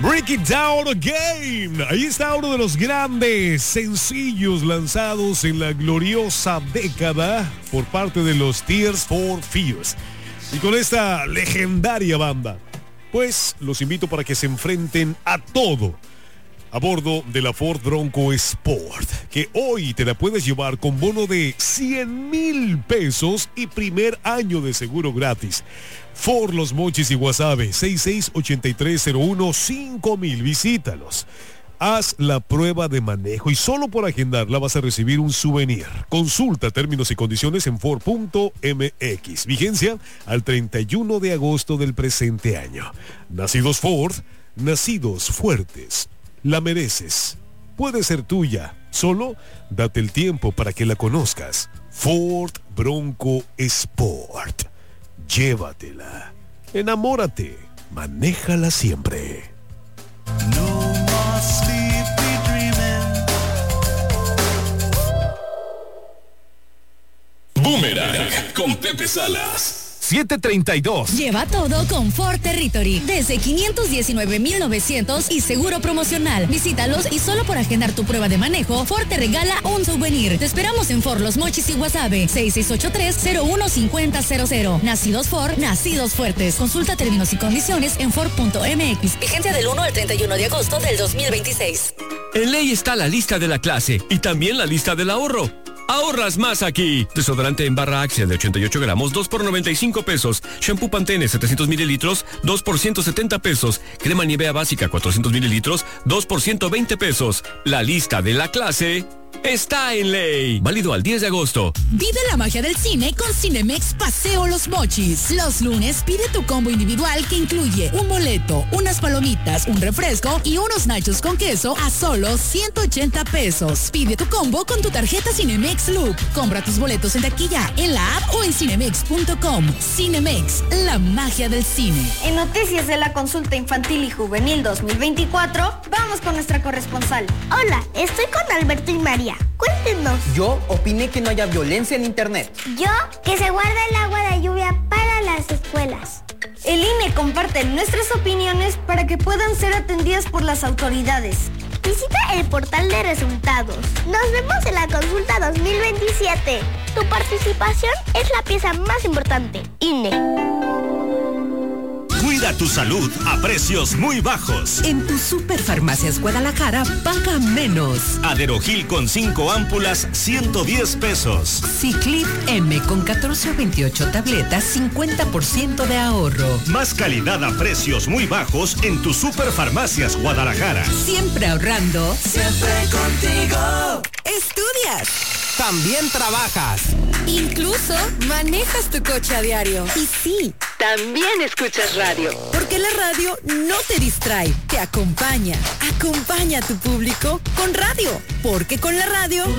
Break It Down Again. Ahí está uno de los grandes sencillos lanzados en la gloriosa década por parte de los Tears for Fears. Y con esta legendaria banda, pues los invito para que se enfrenten a todo a bordo de la Ford Bronco Sport, que hoy te la puedes llevar con bono de 100,000 pesos y primer año de seguro gratis. Ford Los Mochis y Guasave, 6683015000. Visítalos. Haz la prueba de manejo y solo por agendarla vas a recibir un souvenir. Consulta términos y condiciones en Ford.mx. Vigencia al 31 de agosto del presente año. Nacidos Ford, nacidos fuertes. La mereces. Puede ser tuya. Solo date el tiempo para que la conozcas. Ford Bronco Sport. Llévatela. Enamórate. Manéjala siempre. Boomerang con Pepe Salas. 732. Lleva todo con Ford Territory. Desde 519,900 y seguro promocional. Visítalos y solo por agendar tu prueba de manejo, Ford te regala un souvenir. Te esperamos en Ford Los Mochis y Guasave. 6683-015000. Nacidos Ford, nacidos fuertes. Consulta términos y condiciones en Ford.mx. Vigencia del 1 al 31 de agosto del 2026. En ley está la lista de la clase y también la lista del ahorro. Ahorras más aquí. Desodorante en barra Axia de 88 gramos, 2 por 95 pesos. Shampoo Pantene 700 mililitros, 2 por 170 pesos. Crema Nivea básica 400 mililitros, 2 por 120 pesos. La lista de la clase está en ley. Válido al 10 de agosto. Vive la magia del cine con Cinemex Paseo Los Mochis. Los lunes pide tu combo individual que incluye un boleto, unas palomitas, un refresco y unos nachos con queso a solo 180 pesos. Pide tu combo con tu tarjeta Cinemex Loop. Compra tus boletos en taquilla, en la app o en cinemex.com. Cinemex, la magia del cine. En noticias de la consulta infantil y juvenil 2024, vamos con nuestra corresponsal. Hola, estoy con Alberto y María. Cuéntenos. Yo opiné que no haya violencia en internet. Yo, que se guarda el agua de lluvia para las escuelas. El INE comparte nuestras opiniones para que puedan ser atendidas por las autoridades. Visita el portal de resultados. Nos vemos en la consulta 2027. Tu participación es la pieza más importante. INE. Cuida tu salud a precios muy bajos. En tu Superfarmacias Guadalajara paga menos. Aderogil con 5 ámpulas, 110 pesos. Ciclip M con 14 o 28 tabletas, 50% de ahorro. Más calidad a precios muy bajos en tu Superfarmacias Guadalajara. Siempre ahorrando. Siempre contigo. Estudias. También trabajas. Incluso manejas tu coche a diario. Y sí, también escuchas radio. Porque la radio no te distrae, te acompaña. Acompaña a tu público con radio. Porque con la radio